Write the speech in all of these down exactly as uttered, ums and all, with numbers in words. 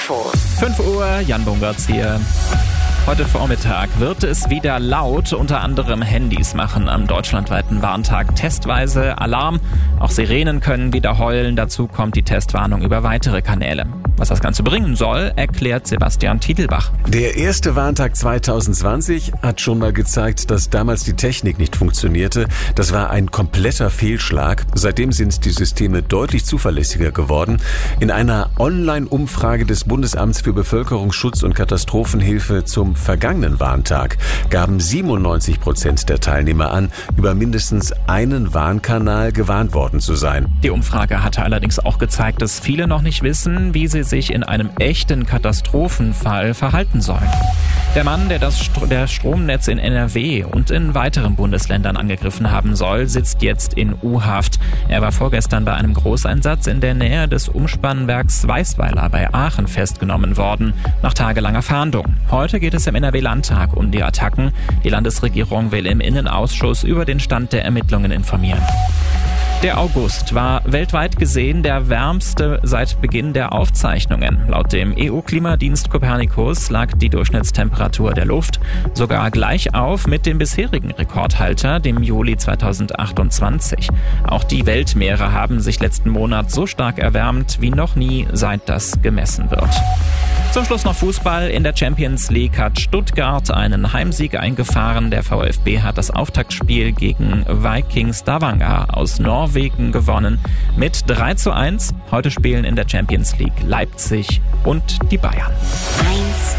fünf Uhr, Jan Bungertz hier. Heute Vormittag wird es wieder laut, unter anderem Handys machen am deutschlandweiten Warntag testweise Alarm. Auch Sirenen können wieder heulen, dazu kommt die Testwarnung über weitere Kanäle. Was das Ganze bringen soll, erklärt Sebastian Tiedelbach. Der erste Warntag zwanzig zwanzig hat schon mal gezeigt, dass damals die Technik nicht funktionierte. Das war ein kompletter Fehlschlag. Seitdem sind die Systeme deutlich zuverlässiger geworden. In einer Online-Umfrage des Bundesamts für Bevölkerungsschutz und Katastrophenhilfe zum vergangenen Warntag gaben siebenundneunzig Prozent der Teilnehmer an, über mindestens einen Warnkanal gewarnt worden zu sein. Die Umfrage hatte allerdings auch gezeigt, dass viele noch nicht wissen, wie sie sich in einem echten Katastrophenfall verhalten sollen. Der Mann, der das St- der Stromnetz in N R W und in weiteren Bundesländern angegriffen haben soll, sitzt jetzt in U-Haft. Er war vorgestern bei einem Großeinsatz in der Nähe des Umspannwerks Weißweiler bei Aachen festgenommen worden, nach tagelanger Fahndung. Heute geht es im N R W-Landtag um die Attacken. Die Landesregierung will im Innenausschuss über den Stand der Ermittlungen informieren. Der August war weltweit gesehen der wärmste seit Beginn der Aufzeichnungen. Laut dem E U-Klimadienst Copernicus lag die Durchschnittstemperatur der Luft sogar gleich auf mit dem bisherigen Rekordhalter, dem Juli zweitausendachtundzwanzig. Auch die Weltmeere haben sich letzten Monat so stark erwärmt wie noch nie, seit das gemessen wird. Zum Schluss noch Fußball. In der Champions League hat Stuttgart einen Heimsieg eingefahren. Der VfB hat das Auftaktspiel gegen Viking Stavanger aus Norwegen gewonnen mit drei zu eins. Heute spielen in der Champions League Leipzig und die Bayern. eins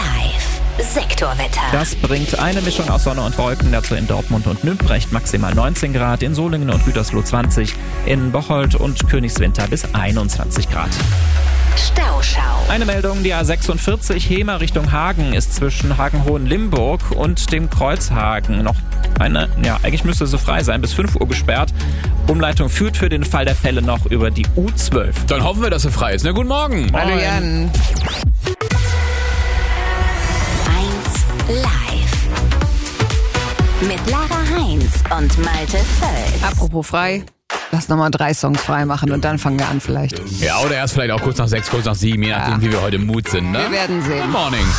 live Sektorwetter. Das bringt eine Mischung aus Sonne und Wolken, dazu in Dortmund und Nümbrecht maximal neunzehn Grad, in Solingen und Gütersloh zwanzig, in Bocholt und Königswinter bis einundzwanzig Grad. Stauschau. Eine Meldung, die A sechsundvierzig Hemer Richtung Hagen ist zwischen Hagen-Hohenlimburg und dem Kreuzhagen noch eine, ja, eigentlich müsste sie frei sein, bis fünf Uhr gesperrt. Umleitung führt für den Fall der Fälle noch über die U zwölf. Dann hoffen wir, dass sie frei ist. Na, guten Morgen. Hallo Jan. eins live mit Lara Heinz und Malte Völz. Apropos frei, lass nochmal drei Songs frei machen und dann fangen wir an vielleicht. Ja, oder erst vielleicht auch kurz nach sechs, kurz nach sieben, je nachdem, Ja. wie wir heute im Mut sind. Ne? Wir werden sehen. Good morning.